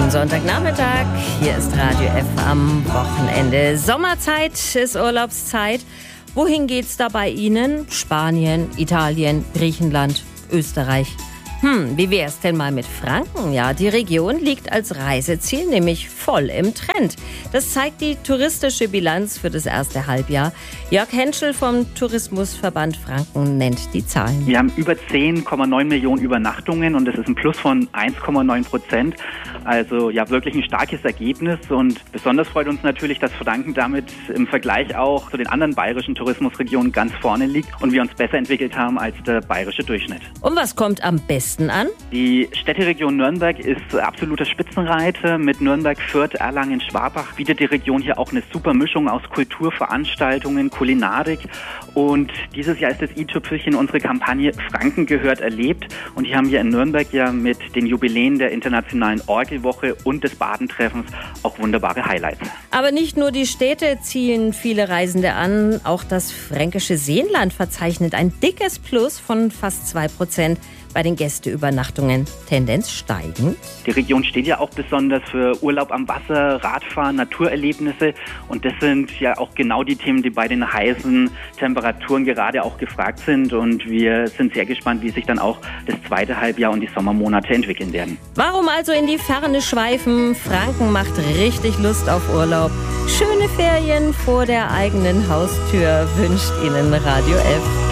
Schönen Sonntagnachmittag. Hier ist Radio F am Wochenende. Sommerzeit ist Urlaubszeit. Wohin geht's da bei Ihnen? Spanien, Italien, Griechenland, Österreich. Wie wär's denn mal mit Franken? Ja, die Region liegt als Reiseziel nämlich voll im Trend. Das zeigt die touristische Bilanz für das erste Halbjahr. Jörg Henschel vom Tourismusverband Franken nennt die Zahlen. Wir haben über 10,9 Millionen Übernachtungen und das ist ein Plus von 1,9%. Also ja, wirklich ein starkes Ergebnis und besonders freut uns natürlich, dass Franken damit im Vergleich auch zu den anderen bayerischen Tourismusregionen ganz vorne liegt und wir uns besser entwickelt haben als der bayerische Durchschnitt. Und was kommt am besten an? Die Städteregion Nürnberg ist absoluter Spitzenreiter. Mit Nürnberg, Fürth, Erlangen, Schwabach bietet die Region hier auch eine super Mischung aus Kultur, Veranstaltungen, Kulinarik. Und dieses Jahr ist das i-Tüpfelchen unsere Kampagne Franken gehört erlebt. Und hier haben wir in Nürnberg ja mit den Jubiläen der Internationalen Orgelwoche und des Badentreffens auch wunderbare Highlights. Aber nicht nur die Städte ziehen viele Reisende an, auch das fränkische Seenland verzeichnet ein dickes Plus von fast 2%. Bei den Gästeübernachtungen Tendenz steigend. Die Region steht ja auch besonders für Urlaub am Wasser, Radfahren, Naturerlebnisse. Und das sind ja auch genau die Themen, die bei den heißen Temperaturen gerade auch gefragt sind. Und wir sind sehr gespannt, wie sich dann auch das zweite Halbjahr und die Sommermonate entwickeln werden. Warum also in die Ferne schweifen? Franken macht richtig Lust auf Urlaub. Schöne Ferien vor der eigenen Haustür wünscht Ihnen Radio F.